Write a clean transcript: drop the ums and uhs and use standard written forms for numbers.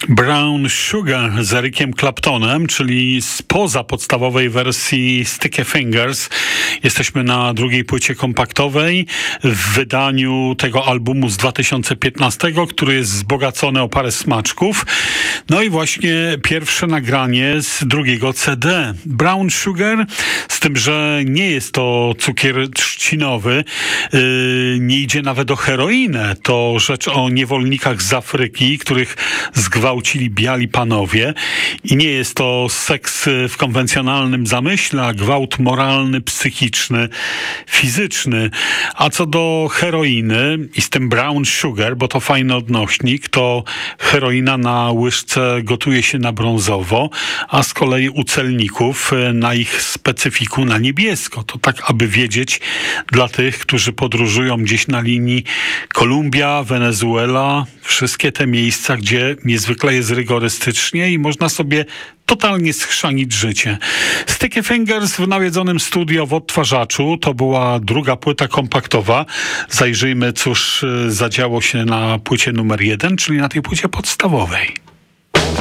Brown Sugar z Ericiem Claptonem, czyli spoza podstawowej wersji Sticky Fingers. Jesteśmy na drugiej płycie kompaktowej w wydaniu tego albumu z 2015, który jest wzbogacony o parę smaczków. No i właśnie pierwsze nagranie z drugiego CD. Brown Sugar, z tym, że nie jest to cukier trzcinowy, nie idzie nawet o heroinę. To rzecz o niewolnikach z Afryki, których zgwałcili biali panowie. I nie jest to seks w konwencjonalnym zamyśle, a gwałt moralny, psychiczny, fizyczny. A co do heroiny i z tym Brown Sugar, bo to fajny odnośnik, to heroina na łyżce gotuje się na brązowo, a z kolei u celników na ich specyfiku na niebiesko. To tak, aby wiedzieć dla tych, którzy podróżują gdzieś na linii Kolumbia, Wenezuela, wszystkie te miejsca, gdzie niezwykle jest rygorystycznie i można sobie totalnie schrzanić życie. Sticky Fingers w nawiedzonym studio w odtwarzaczu. To była druga płyta kompaktowa. Zajrzyjmy, cóż zadziało się na płycie numer 1, czyli na tej płycie podstawowej.